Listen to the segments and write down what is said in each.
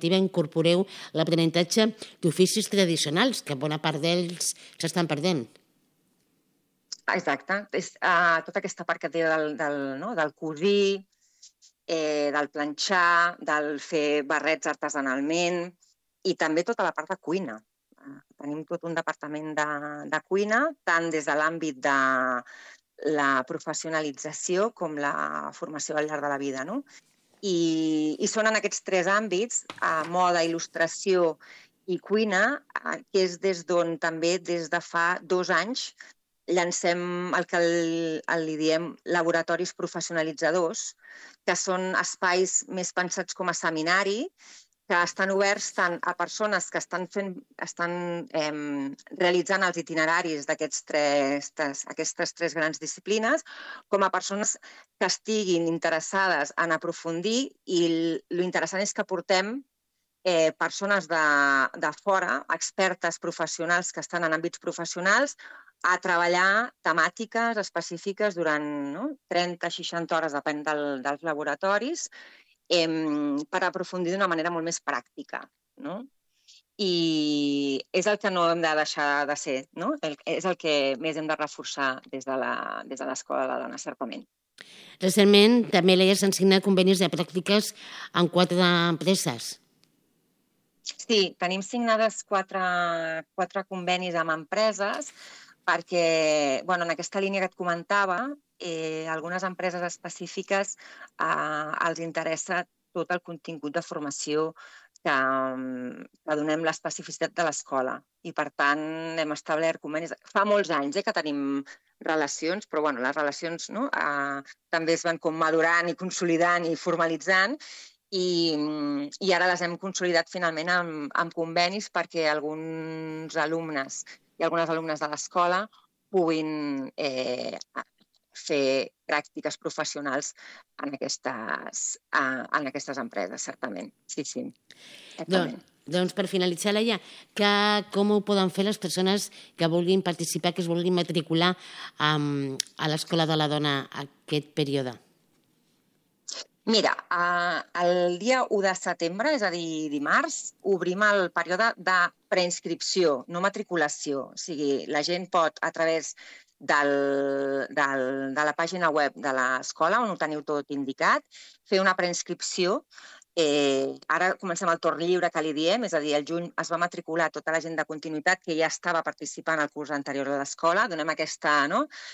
formativa incorporeu l'aprenentatge d'oficis tradicionals, que bona part d'ells s'estan perdent. Exacte. Tota aquesta part que té del cosir, del planxar, del fer barrets artesanalment i també tota la part de cuina. Tenim tot un departament de cuina, tant des de l'àmbit de la professionalització com la formació al llarg de la vida, no? I són en aquests tres àmbits, moda, il·lustració i cuina, que és des d'on també des de fa 2 anys llancem el que li diem laboratoris professionalitzadors, que són espais més pensats com a seminari, que estan oberts tant a persones que estan realitzant els itineraris d'aquestes tres grans disciplines, com a persones que estiguin interessades en aprofundir, i l'interessant és que portem persones de fora, expertes professionals que estan en àmbits professionals, a treballar temàtiques específiques durant 30-60 hores, depèn dels laboratoris, per aprofundir d'una manera molt més pràctica. I és el que no hem de deixar de ser, és el que més hem de reforçar des de l'Escola de la Dona, certament. Recentment també s'han signat convenis de pràctiques amb 4 empreses. Sí, tenim signades 4 convenis amb empreses perquè, en aquesta línia que et comentava, algunes empreses específiques els interessa tot el contingut de formació que donem l'especificitat de l'escola. I, per tant, hem establert convenis. Fa molts anys que tenim relacions, però les relacions també es van com madurant i consolidant i formalitzant, i ara les hem consolidat finalment amb convenis perquè alguns alumnes i algunes alumnes de l'escola puguin fer pràctiques professionals en aquestes empreses, certament. Sí. Doncs per finalitzar, Laia, com ho poden fer les persones que vulguin participar, que es vulguin matricular a l'Escola de la Dona aquest període? Mira, el dia 1 de setembre, és a dir, dimarts, obrim el període de preinscripció, no matriculació. O sigui, la gent pot, a través de la pàgina web de l'escola, on ho teniu tot indicat, fer una preinscripció. Ara comencem el torn lliure, que li diem, és a dir, el juny es va matricular tota la gent de continuïtat que ja estava participant al curs anterior de l'escola. Donem aquesta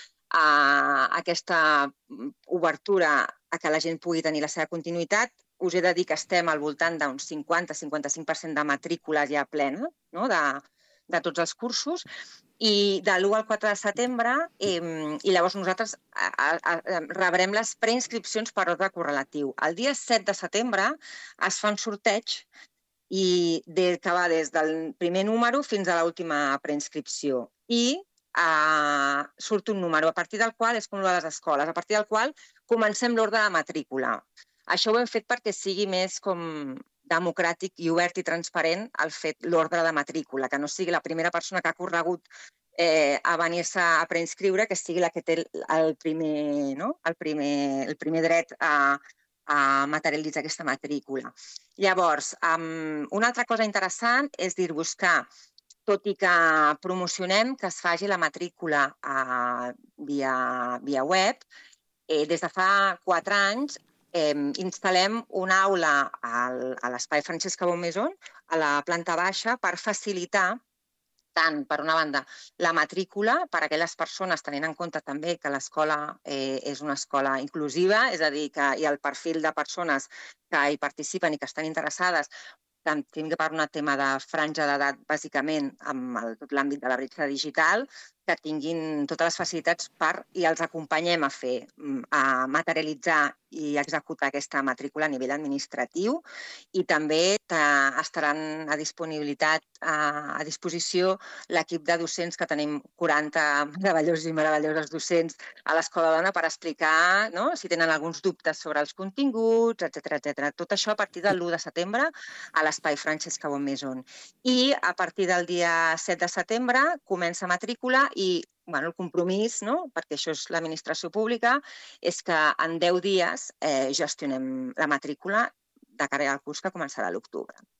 obertura a que la gent pugui tenir la seva continuïtat. Us he de dir que estem al voltant d'uns 50-55% de matrícula ja plena de tots els cursos, i de l'1 al 4 de setembre, i llavors nosaltres rebrem les preinscripcions per ordre correlatiu. El dia 7 de setembre es fa un sorteig que va des del primer número fins a l'última preinscripció, i surt un número a partir del qual, és com de les escoles, a partir del qual comencem l'ordre de matrícula. Això ho hem fet perquè sigui més com democràtic i obert i transparent l'ordre de matrícula, que no sigui la primera persona que ha corregut a venir-se a preinscriure, que sigui la que té el primer dret a materialitzar aquesta matrícula. Llavors, una altra cosa interessant és dir-vos que, tot i que promocionem que es faci la matrícula via web, des de fa 4 anys instal·lem una aula a l'espai Francesca Bonnemaison, a la planta baixa, per facilitar tant, per una banda, la matrícula per a aquelles persones, tenint en compte també que l'escola és una escola inclusiva, és a dir, que hi ha el perfil de persones que hi participen i que estan interessades, tant tinc per un tema de franja d'edat, bàsicament, amb tot l'àmbit de la bretxa digital, que tinguin totes les facilitats i els acompanyem a materialitzar i executar aquesta matrícula a nivell administratiu, i també estaran a disposició l'equip de docents, que tenim 40 meravellosos i meravelloses docents a l'Escola Dona, per explicar si tenen alguns dubtes sobre els continguts, etc. Tot això a partir de l'1 de setembre a l'espai Francesca Bonnemaison. I a partir del dia 7 de setembre comença matrícula, i el compromís, perquè això és l'administració pública, és que en 10 dies gestionem la matrícula de cara al curs que començarà a l'octubre.